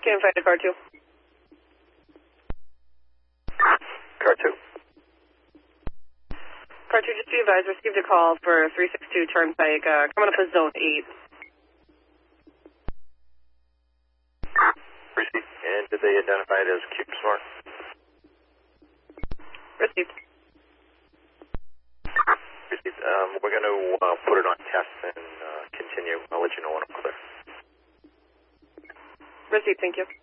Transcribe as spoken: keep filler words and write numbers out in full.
Can find a car two. Car two. Car two, just be advised, received a call for three six two Turnpike, uh, coming up as zone eight. Received. And did they identify it as CubeSmart? Received. Received. Um, we're going to uh, put it on test and uh, continue. I'll let you know when I'm clear. Received, thank you.